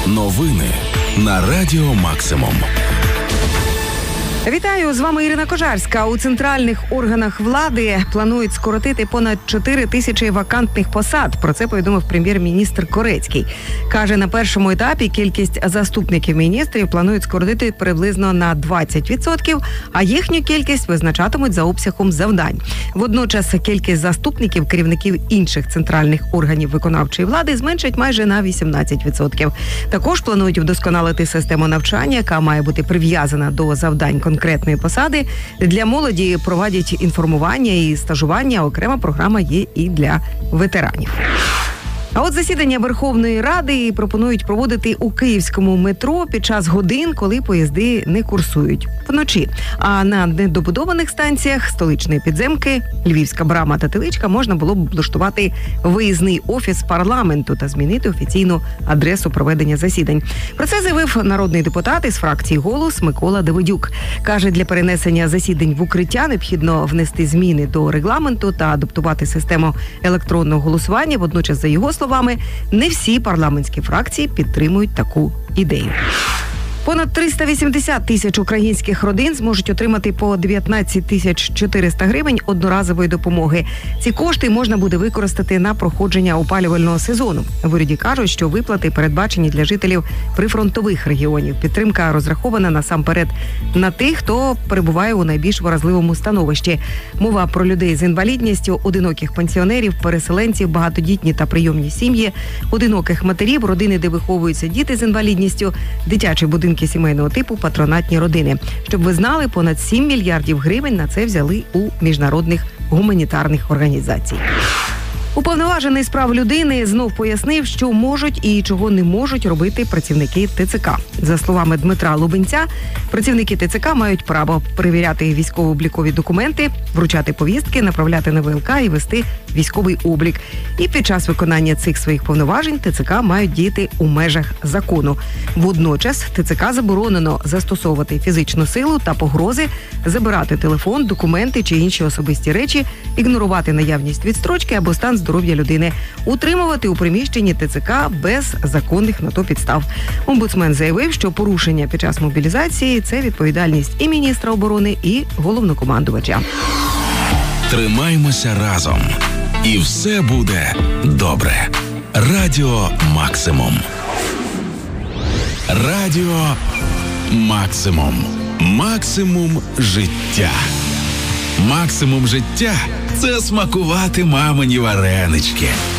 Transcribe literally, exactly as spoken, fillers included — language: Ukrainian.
Новини на Радіо Максимум. Вітаю, з вами Ірина Кожарська. У центральних органах влади планують скоротити понад чотири тисячі вакантних посад. Про це повідомив прем'єр-міністр Корецький. Каже, на першому етапі кількість заступників міністрів планують скоротити приблизно на двадцять відсотків, а їхню кількість визначатимуть за обсягом завдань. Водночас кількість заступників керівників інших центральних органів виконавчої влади зменшать майже на вісімнадцять відсотків. Також планують вдосконалити систему навчання, яка має бути прив'язана до завдань конкретної посади. Для молоді проводять інформування і стажування. Окрема програма є і для ветеранів. А от засідання Верховної Ради пропонують проводити у київському метро під час годин, коли поїзди не курсують вночі. А на недобудованих станціях столичної підземки, Львівська брама та Теличка можна було б облаштувати виїзний офіс парламенту та змінити офіційну адресу проведення засідань. Про це заявив народний депутат із фракції «Голос» Микола Давидюк. Каже, для перенесення засідань в укриття необхідно внести зміни до регламенту та адаптувати систему електронного голосування. Водночас, за його словами, не всі парламентські фракції підтримують таку ідею. Понад триста вісімдесят тисяч українських родин зможуть отримати по дев'ятнадцять тисяч чотириста гривень одноразової допомоги. Ці кошти можна буде використати на проходження опалювального сезону. В уряді кажуть, що виплати передбачені для жителів прифронтових регіонів. Підтримка розрахована насамперед на тих, хто перебуває у найбільш вразливому становищі. Мова про людей з інвалідністю, одиноких пенсіонерів, переселенців, багатодітні та прийомні сім'ї, одиноких матерів, родини, де виховуються діти з інвалідністю, дитячі будинки сімейного типу, патронатні родини. Щоб ви знали, понад сім мільярдів гривень на це взяли у міжнародних гуманітарних організацій. Уповноважений з прав людини знов пояснив, що можуть і чого не можуть робити працівники ТЦК. За словами Дмитра Лубенця, працівники ТЦК мають право перевіряти військово-облікові документи, вручати повістки, направляти на ВЛК і вести військовий облік. І під час виконання цих своїх повноважень ТЦК мають діяти у межах закону. Водночас ТЦК заборонено застосовувати фізичну силу та погрози, забирати телефон, документи чи інші особисті речі, ігнорувати наявність відстрочки або стан здоров'я людини, утримувати у приміщенні ТЦК без законних на то підстав. Омбудсмен заявив, що порушення під час мобілізації – це відповідальність і міністра оборони, і головнокомандувача. Тримаймося разом. І все буде добре. Радіо Максимум. Радіо Максимум. Максимум життя. Максимум життя – це смакувати мамині варенички.